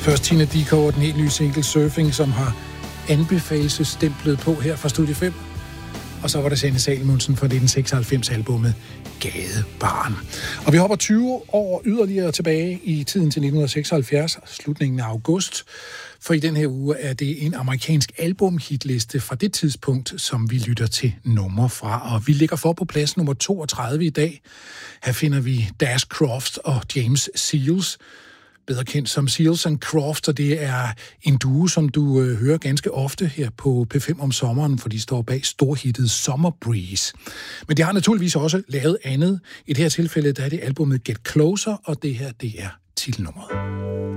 Først Tina Dickow og den helt nye single Surfing, som har anbefalelsestemplet på her fra Studie 5. Og så var der Sanne Salomonsen fra 1996-albummet Gadebarn. Og vi hopper 20 år yderligere tilbage i tiden til 1976, slutningen af august. For i den her uge er det en amerikansk albumhitliste fra det tidspunkt, som vi lytter til numre fra. Og vi ligger for på plads nummer 32 i dag. Her finder vi Dash Crofts og James Seals, bedre kendt som Seals and Crofts, og det er en duo, som du hører ganske ofte her på P5 om sommeren, for de står bag storhittet Summer Breeze. Men de har naturligvis også lavet andet. I det her tilfælde der er det albumet Get Closer, og det her, det er titelnummeret.